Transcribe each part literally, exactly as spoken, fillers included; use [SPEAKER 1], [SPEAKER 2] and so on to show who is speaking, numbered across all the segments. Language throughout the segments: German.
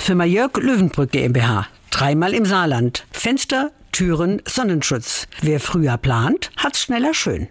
[SPEAKER 1] Firma Jörg Löwenbrück GmbH. Dreimal im Saarland. Fenster, Türen, Sonnenschutz. Wer früher plant, hat's schneller schön.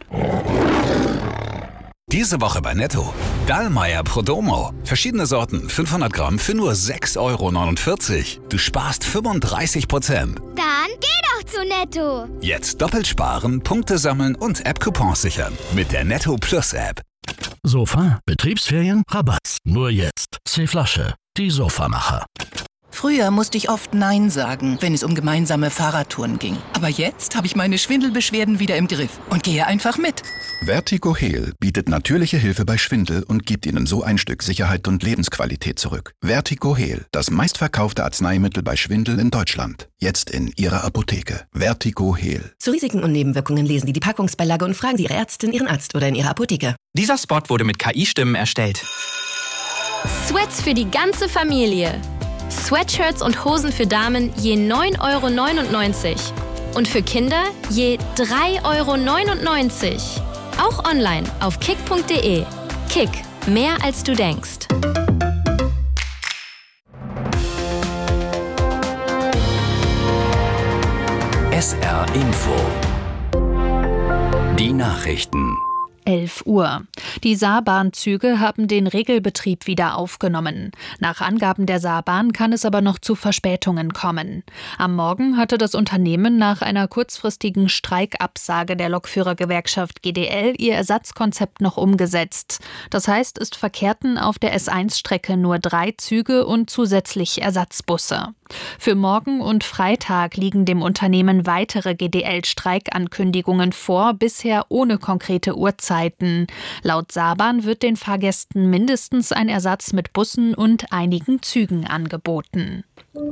[SPEAKER 2] Diese Woche bei Netto. Dallmayr Prodomo. Verschiedene Sorten, fünfhundert Gramm für nur sechs Euro neunundvierzig. Du sparst fünfunddreißig Prozent.
[SPEAKER 3] Dann geh doch zu Netto.
[SPEAKER 2] Jetzt doppelt sparen, Punkte sammeln und App-Coupons sichern. Mit der Netto Plus App.
[SPEAKER 4] Sofa, Betriebsferien, Rabatt. Nur jetzt. C-Flasche, die Sofamacher.
[SPEAKER 5] Früher musste ich oft Nein sagen, wenn es um gemeinsame Fahrradtouren ging. Aber jetzt habe ich meine Schwindelbeschwerden wieder im Griff und gehe einfach mit.
[SPEAKER 6] Vertigo-Heal bietet natürliche Hilfe bei Schwindel und gibt Ihnen so ein Stück Sicherheit und Lebensqualität zurück. Vertigo-Heal, das meistverkaufte Arzneimittel bei Schwindel in Deutschland. Jetzt in Ihrer Apotheke. Vertigo-Heal.
[SPEAKER 7] Zu Risiken und Nebenwirkungen lesen Sie die Packungsbeilage und fragen Sie Ihre Ärztin, Ihren Arzt oder in Ihrer Apotheke.
[SPEAKER 8] Dieser Spot wurde mit K I-Stimmen erstellt.
[SPEAKER 9] Sweats für die ganze Familie. Sweatshirts und Hosen für Damen je neun Euro neunundneunzig und für Kinder je drei Euro neunundneunzig. Auch online auf kick punkt de. Kick, mehr als du denkst.
[SPEAKER 10] S R Info. Die Nachrichten.
[SPEAKER 11] elf Uhr. Die Saarbahnzüge haben den Regelbetrieb wieder aufgenommen. Nach Angaben der Saarbahn kann es aber noch zu Verspätungen kommen. Am Morgen hatte das Unternehmen nach einer kurzfristigen Streikabsage der Lokführergewerkschaft G D L ihr Ersatzkonzept noch umgesetzt. Das heißt, es verkehrten auf der S eins Strecke nur drei Züge und zusätzlich Ersatzbusse. Für morgen und Freitag liegen dem Unternehmen weitere G D L-Streikankündigungen vor, bisher ohne konkrete Uhrzeiten. Laut Saarbahn wird den Fahrgästen mindestens ein Ersatz mit Bussen und einigen Zügen angeboten.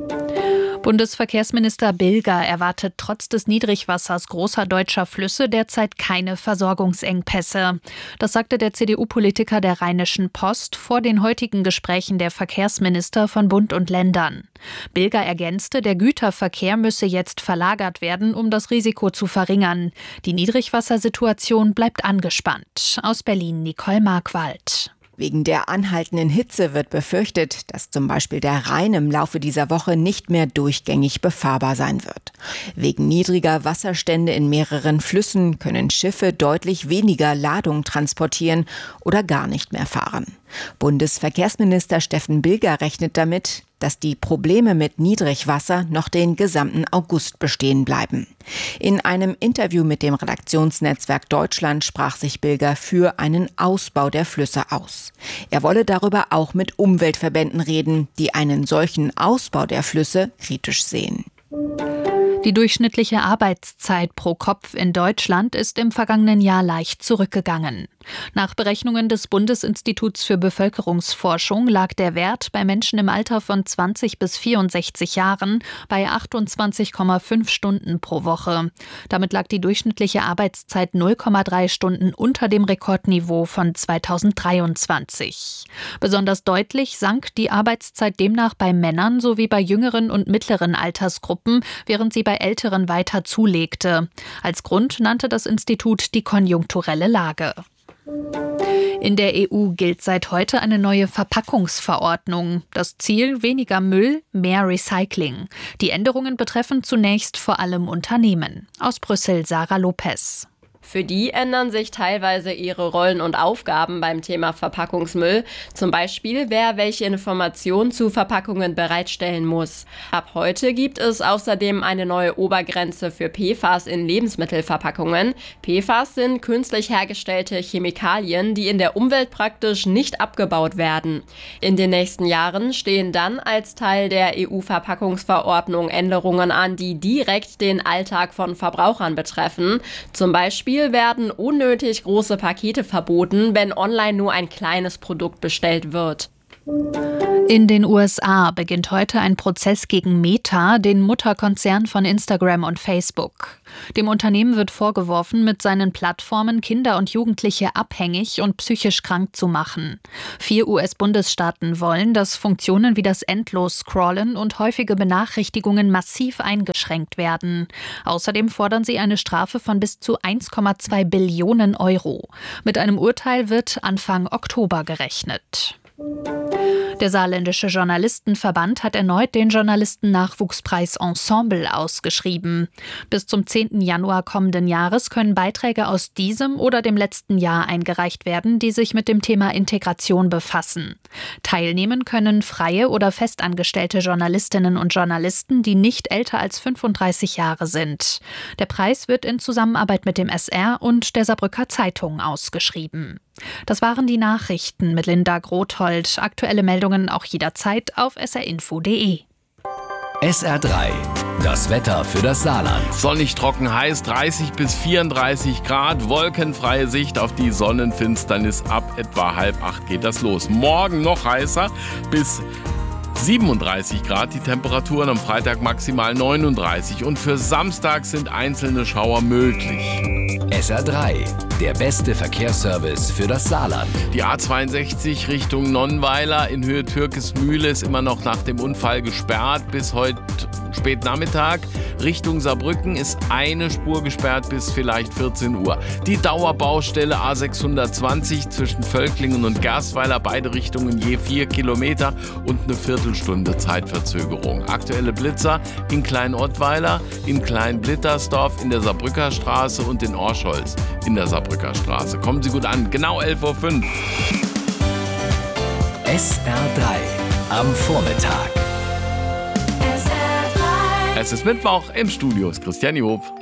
[SPEAKER 11] Bundesverkehrsminister Bilger erwartet trotz des Niedrigwassers großer deutscher Flüsse derzeit keine Versorgungsengpässe. Das sagte der C D U-Politiker der Rheinischen Post vor den heutigen Gesprächen der Verkehrsminister von Bund und Ländern. Bilger ergänzte, der Güterverkehr müsse jetzt verlagert werden, um das Risiko zu verringern. Die Niedrigwassersituation bleibt angespannt. Aus Berlin Nicole Markwald.
[SPEAKER 12] Wegen der anhaltenden Hitze wird befürchtet, dass zum Beispiel der Rhein im Laufe dieser Woche nicht mehr durchgängig befahrbar sein wird. Wegen niedriger Wasserstände in mehreren Flüssen können Schiffe deutlich weniger Ladung transportieren oder gar nicht mehr fahren. Bundesverkehrsminister Steffen Bilger rechnet damit, dass die Probleme mit Niedrigwasser noch den gesamten August bestehen bleiben. In einem Interview mit dem Redaktionsnetzwerk Deutschland sprach sich Bilger für einen Ausbau der Flüsse aus. Er wolle darüber auch mit Umweltverbänden reden, die einen solchen Ausbau der Flüsse kritisch sehen.
[SPEAKER 11] Die durchschnittliche Arbeitszeit pro Kopf in Deutschland ist im vergangenen Jahr leicht zurückgegangen. Nach Berechnungen des Bundesinstituts für Bevölkerungsforschung lag der Wert bei Menschen im Alter von zwanzig bis vierundsechzig Jahren bei achtundzwanzig Komma fünf Stunden pro Woche. Damit lag die durchschnittliche Arbeitszeit null Komma drei Stunden unter dem Rekordniveau von zweitausenddreiundzwanzig. Besonders deutlich sank die Arbeitszeit demnach bei Männern sowie bei jüngeren und mittleren Altersgruppen, während sie bei Älteren weiter zulegte. Als Grund nannte das Institut die konjunkturelle Lage. In der E U gilt seit heute eine neue Verpackungsverordnung. Das Ziel: weniger Müll, mehr Recycling. Die Änderungen betreffen zunächst vor allem Unternehmen. Aus Brüssel Sarah Lopez.
[SPEAKER 13] Für die ändern sich teilweise ihre Rollen und Aufgaben beim Thema Verpackungsmüll. Zum Beispiel, wer welche Informationen zu Verpackungen bereitstellen muss. Ab heute gibt es außerdem eine neue Obergrenze für P F A S in Lebensmittelverpackungen. P F A S sind künstlich hergestellte Chemikalien, die in der Umwelt praktisch nicht abgebaut werden. In den nächsten Jahren stehen dann als Teil der E U-Verpackungsverordnung Änderungen an, die direkt den Alltag von Verbrauchern betreffen. Zum Beispiel werden unnötig große Pakete verboten, wenn online nur ein kleines Produkt bestellt wird.
[SPEAKER 11] In den U S A beginnt heute ein Prozess gegen Meta, den Mutterkonzern von Instagram und Facebook. Dem Unternehmen wird vorgeworfen, mit seinen Plattformen Kinder und Jugendliche abhängig und psychisch krank zu machen. Vier U S-Bundesstaaten wollen, dass Funktionen wie das Endlos-Scrollen und häufige Benachrichtigungen massiv eingeschränkt werden. Außerdem fordern sie eine Strafe von bis zu eins Komma zwei Billionen Euro. Mit einem Urteil wird Anfang Oktober gerechnet. Der Saarländische Journalistenverband hat erneut den Journalisten-Nachwuchspreis Ensemble ausgeschrieben. Bis zum zehnten Januar kommenden Jahres können Beiträge aus diesem oder dem letzten Jahr eingereicht werden, die sich mit dem Thema Integration befassen. Teilnehmen können freie oder festangestellte Journalistinnen und Journalisten, die nicht älter als fünfunddreißig Jahre sind. Der Preis wird in Zusammenarbeit mit dem S R und der Saarbrücker Zeitung ausgeschrieben. Das waren die Nachrichten mit Linda Grothold. Aktuelle Meldungen auch jederzeit auf s r info punkt d e.
[SPEAKER 10] S R drei. Das Wetter für das Saarland.
[SPEAKER 14] Sonnig, trocken, heiß, dreißig bis vierunddreißig Grad, wolkenfreie Sicht auf die Sonnenfinsternis. Ab etwa halb acht geht das los. Morgen noch heißer, bis siebenunddreißig Grad, die Temperaturen am Freitag maximal neununddreißig und für Samstag sind einzelne Schauer möglich.
[SPEAKER 10] S R drei, der beste Verkehrsservice für das Saarland.
[SPEAKER 14] Die A zweiundsechzig Richtung Nonnweiler in Höhe Türkesmühle ist immer noch nach dem Unfall gesperrt bis heute spät Nachmittag. Richtung Saarbrücken ist eine Spur gesperrt bis vielleicht vierzehn Uhr. Die Dauerbaustelle A sechshundertzwanzig zwischen Völklingen und Gerstweiler, beide Richtungen je vier Kilometer und eine Viertelstunde Zeitverzögerung. Aktuelle Blitzer in Klein-Ottweiler, in Klein-Blittersdorf, in der Saarbrücker Straße und in Orscholz in der Saarbrücker Straße. Kommen Sie gut an, genau elf Uhr fünf.
[SPEAKER 10] S R drei am Vormittag.
[SPEAKER 14] Es ist Mittwoch, im Studio ist Christian Job.